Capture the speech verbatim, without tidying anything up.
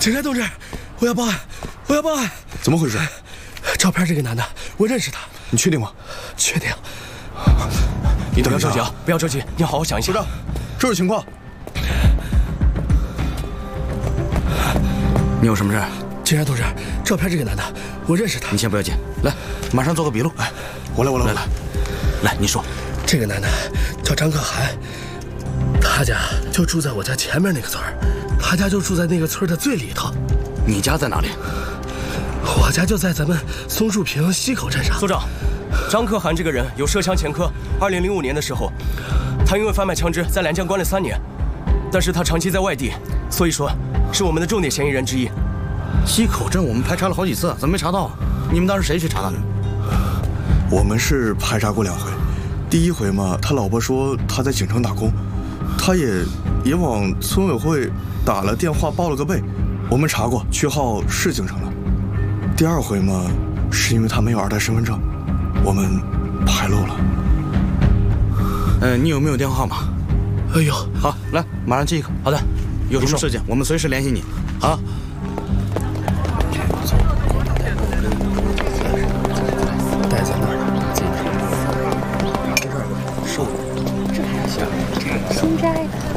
警察同志，我要报案，我要报案！ 怎么回事？ 照片这个男的，我认识他。 你确定吗？ 确定。 你不要着急啊，不要着急，你好好想一想。 首长，这是情况。 你有什么事？ 警察同志，照片这个男的，我认识他。 你先不要紧，来，马上做个笔录。 哎，我来，我来， 来来，来，你说。 这个男的叫张可汗，他家就住在我家前面那个村儿，他家就住在那个村的最里头。 你家在哪里？ 我家就在咱们松树坪西口镇上。 所长，张可汗这个人有涉枪前科。二零零五年的时候，他因为贩卖枪支在兰江关了三年，但是他长期在外地，所以说是我们的重点嫌疑人之一。 西口镇我们排查了好几次，怎么没查到？你们当时谁去查的？ 我们是排查过两回。第一回嘛，他老婆说他在锦城打工，他也也往村委会打了电话报了个备，我们查过，区号是锦城的。第二回嘛，是因为他没有二代身份证，我们排漏了。 呃，你有没有电话号码？ 哎呦， 好，来，马上记一个。好的，有什么事情我们随时联系你。啊。 待在那儿。 先摘的。